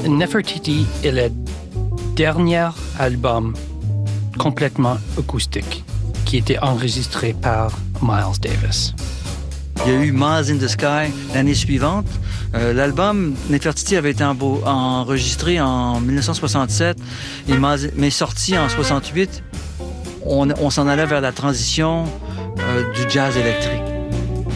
Nefertiti est le dernier album complètement acoustique qui était enregistré par Miles Davis. Il y a eu Miles in the Sky l'année suivante. L'album Nefertiti avait été enregistré en 1967, mais sorti en 68. On s'en allait vers la transition du jazz électrique.